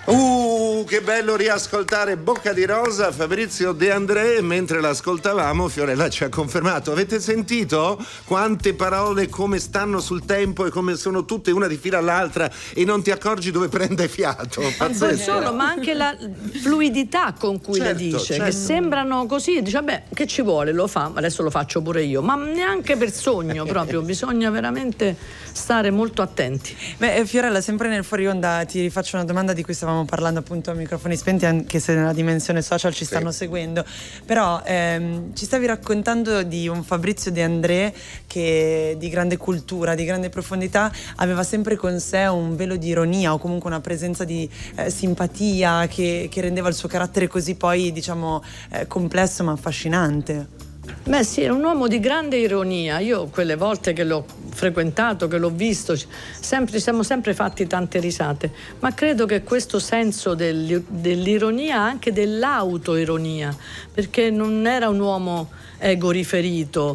Che bello riascoltare Bocca di Rosa, Fabrizio De André. Mentre l'ascoltavamo, Fiorella ci ha confermato. Avete sentito quante parole come stanno sul tempo e come sono tutte una di fila all'altra e non ti accorgi dove prende fiato? Pazzesco. Non solo, ma anche la fluidità con cui le dice, che sembrano così, dice vabbè, che ci vuole, lo fa, adesso lo faccio pure io, ma neanche per sogno proprio, bisogna veramente stare molto attenti. Beh, Fiorella, sempre nel fuori onda ti rifaccio una domanda di cui stavamo parlando appunto a microfoni spenti, anche se nella dimensione social ci stanno seguendo, però ci stavi raccontando di un Fabrizio De André che di grande cultura, di grande profondità, aveva sempre con sé un velo di ironia o comunque una presenza di simpatia che rendeva il suo carattere così poi diciamo complesso ma affascinante. Beh sì, è un uomo di grande ironia. Io quelle volte che l'ho frequentato, che l'ho visto, siamo sempre fatti tante risate, ma credo che questo senso dell'ironia, anche dell'autoironia, perché non era un uomo egoriferito,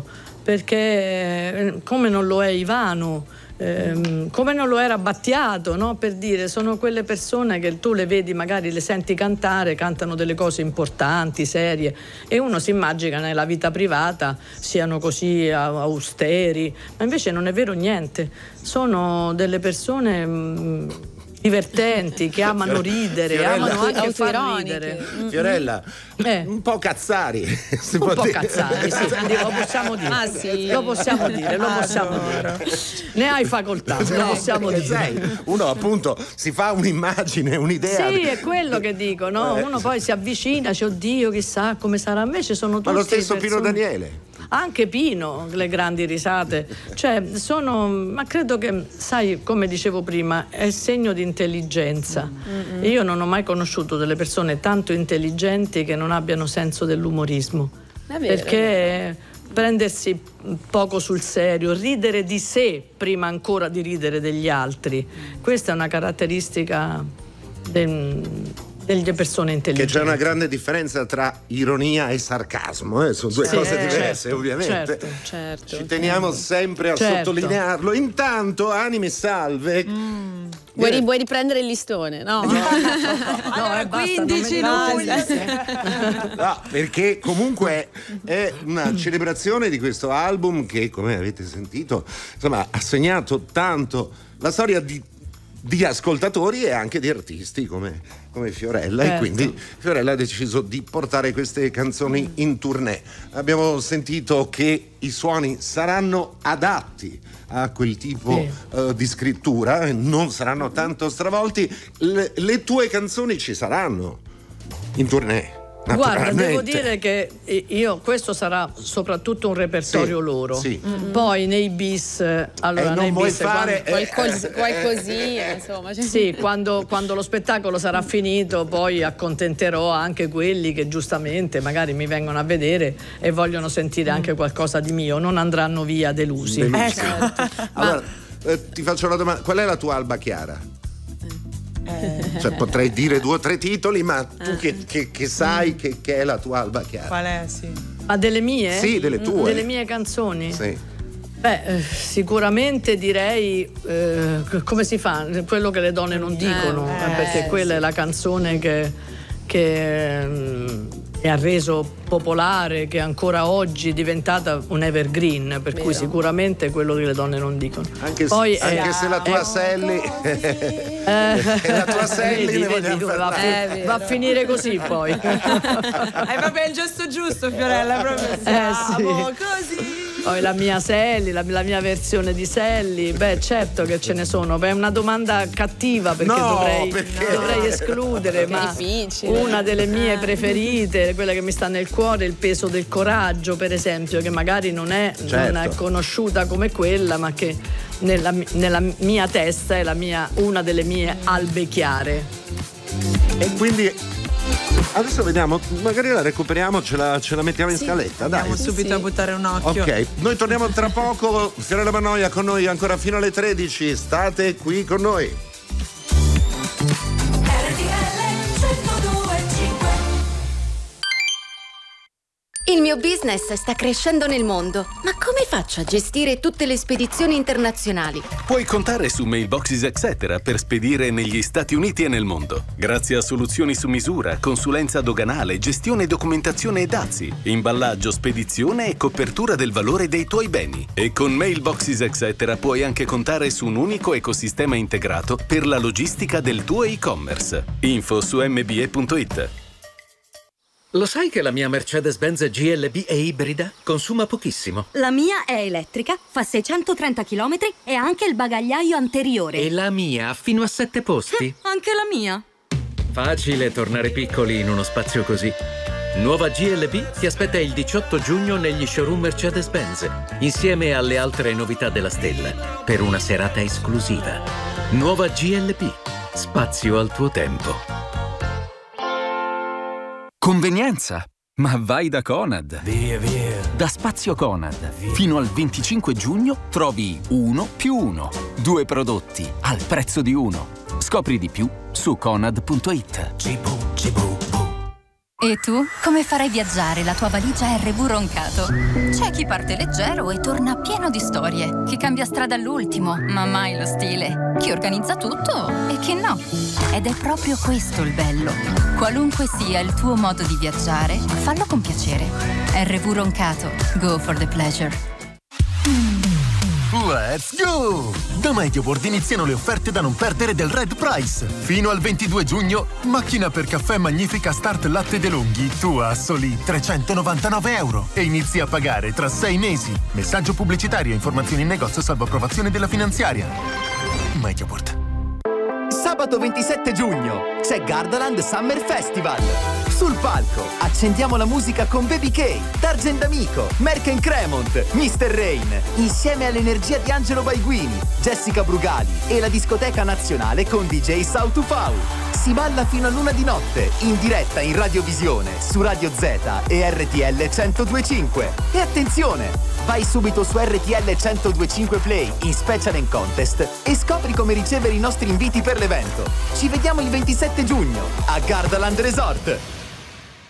perché come non lo è Ivano, come non lo era Battiato, no? Per dire, sono quelle persone che tu le vedi, magari le senti cantare, cantano delle cose importanti, serie, e uno si immagina nella vita privata siano così austeri, ma invece non è vero niente, sono delle persone divertenti, che amano ridere, Fiorella, amano anche far ridere. Fiorella, un po' cazzari. Un po' cazzari, sì, lo possiamo dire. Ah, sì. Lo possiamo dire. Ne hai facoltà, lo possiamo dire. Sai, uno appunto si fa un'immagine, un'idea. Sì, è quello che dico, no? Uno poi si avvicina, dice oddio, chissà come sarà. Invece sono tutti Ma lo stesso Pino persone... Daniele. Anche Pino, le grandi risate, cioè ma credo che, sai, come dicevo prima, è segno di intelligenza. Io non ho mai conosciuto delle persone tanto intelligenti che non abbiano senso dell'umorismo, perché prendersi poco sul serio, ridere di sé prima ancora di ridere degli altri, questa è una caratteristica delle persone intelligenti. Che c'è una grande differenza tra ironia e sarcasmo, sono due cose diverse, ovviamente. Certo. Ci teniamo sempre a sottolinearlo. Intanto, anime salve. Vuoi riprendere il listone? No, no, 15 luglio. No, perché comunque è una celebrazione di questo album che, come avete sentito, insomma, ha segnato tanto la storia di ascoltatori e anche di artisti come Fiorella, e quindi Fiorella ha deciso di portare queste canzoni in tournée. Abbiamo sentito che i suoni saranno adatti a quel tipo di scrittura, non saranno tanto stravolti. Le tue canzoni ci saranno in tournée. Guarda, devo dire che questo sarà soprattutto un repertorio loro. Sì. Poi nei bis, allora non nei vuoi bis, fare qualcosina, insomma. Sì, quando lo spettacolo sarà finito, poi accontenterò anche quelli che giustamente magari mi vengono a vedere e vogliono sentire anche qualcosa di mio, non andranno via delusi. Certo. Allora, ti faccio una domanda: qual è la tua alba chiara? Cioè, potrei dire 2 o 3 titoli, ma tu che sai che è la tua alba chiara? Qual è? Sì. Ma delle mie? Sì, delle tue. Delle mie canzoni? Sì. Beh, sicuramente direi come si fa? Quello che le donne non dicono, perché quella è la canzone che ha reso popolare, che ancora oggi è diventata un evergreen, per cui sicuramente quello che le donne non dicono. Anche se la tua Sally la tua Sally va a finire così poi. Vabbè, il gesto giusto, Fiorella, proprio siamo così. Poi la mia Sally, la mia versione di Sally, beh certo che ce ne sono. Beh, è una domanda cattiva perché dovrei escludere, ma una delle mie preferite, quella che mi sta nel cuore, Il peso del coraggio, per esempio, che magari non è conosciuta come quella, ma che nella mia testa è una delle mie albe chiare. E quindi adesso vediamo, magari la recuperiamo, ce la mettiamo in scaletta, dai. Andiamo subito a buttare un occhio. Ok, noi torniamo tra poco. Fiorella Mannoia con noi ancora fino alle 13. State qui con noi. Il mio mio business sta crescendo nel mondo, ma come faccio a gestire tutte le spedizioni internazionali? Puoi contare su Mailboxes Etc. per spedire negli Stati Uniti e nel mondo. Grazie a soluzioni su misura, consulenza doganale, gestione e documentazione e dazi, imballaggio, spedizione e copertura del valore dei tuoi beni. E con Mailboxes Etc. puoi anche contare su un unico ecosistema integrato per la logistica del tuo e-commerce. Info su mbe.it. Lo sai che la mia Mercedes-Benz GLB è ibrida? Consuma pochissimo. La mia è elettrica, fa 630 km e ha anche il bagagliaio anteriore. E la mia ha fino a 7 posti. Anche la mia. Facile tornare piccoli in uno spazio così. Nuova GLB ti aspetta il 18 giugno negli showroom Mercedes-Benz, insieme alle altre novità della stella, per una serata esclusiva. Nuova GLB. Spazio al tuo tempo. Convenienza? Ma vai da Conad. Via. Da Spazio Conad. Fino al 25 giugno trovi 1+1. 2 prodotti al prezzo di uno. Scopri di più su conad.it. E tu? Come farai viaggiare la tua valigia RV Roncato? C'è chi parte leggero e torna pieno di storie, chi cambia strada all'ultimo, ma mai lo stile, chi organizza tutto e chi no. Ed è proprio questo il bello. Qualunque sia il tuo modo di viaggiare, fallo con piacere. RV Roncato. Go for the pleasure. Let's go! Da Medioboard iniziano le offerte da non perdere del Red Price. Fino al 22 giugno, macchina per caffè Magnifica Start Latte DeLonghi, tua a soli €399 e inizi a pagare tra 6 mesi. Messaggio pubblicitario e informazioni in negozio salvo approvazione della finanziaria. Medioboard. Sabato 27 giugno c'è Gardaland Summer Festival. Sul palco accendiamo la musica con Baby K, Dargen D'Amico, Merck & Cremont, Mr. Rain, insieme all'energia di Angelo Baiguini, Jessica Brugali e la discoteca nazionale con DJ Sautufau. Si balla fino all'1 di notte, in diretta in radiovisione, su Radio Z e RTL 102.5. E attenzione! Vai subito su RTL 102.5 Play in Special and Contest e scopri come ricevere i nostri inviti per l'evento. Ci vediamo il 27 giugno a Gardaland Resort.